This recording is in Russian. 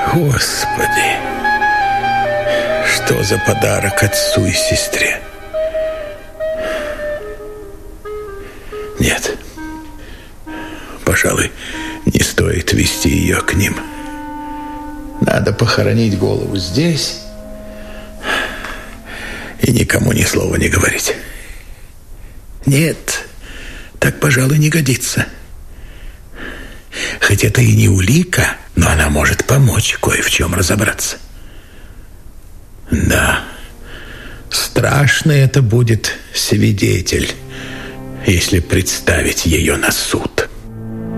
Господи, что за подарок отцу и сестре? Нет, пожалуй, не стоит вести ее к ним. Надо похоронить голову здесь и никому ни слова не говорить. Нет, так, пожалуй, не годится. Хоть это и не улика, но она может помочь кое в чем разобраться. Да, страшный это будет свидетель, если представить ее на суд.